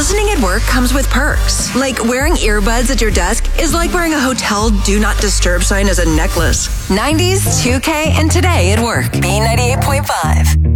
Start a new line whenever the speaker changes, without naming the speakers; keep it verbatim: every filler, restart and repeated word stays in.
listening at work comes with perks. Like wearing earbuds at your desk is like wearing a hotel do not disturb sign as a necklace. nineties, two K, and Today at work. B ninety-eight point five.